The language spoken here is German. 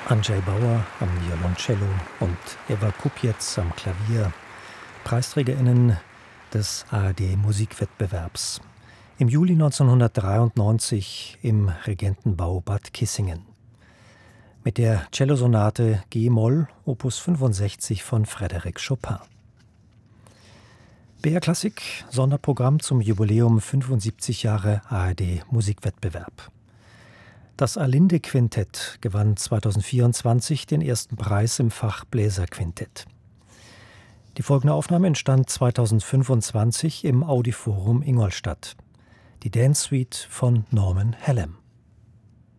Andrzej Bauer am Violoncello und Eva Kupets am Klavier, PreisträgerInnen des ARD-Musikwettbewerbs. Im Juli 1993 im Regentenbau Bad Kissingen. Mit der Cellosonate G-Moll, Opus 65 von Frédéric Chopin. BR Klassik, Sonderprogramm zum Jubiläum 75 Jahre ARD-Musikwettbewerb. Das Alinde-Quintett gewann 2024 den ersten Preis im Fach Bläserquintett. Die folgende Aufnahme entstand 2025 im Audiforum Ingolstadt. Die Dance Suite von Norman Hallam.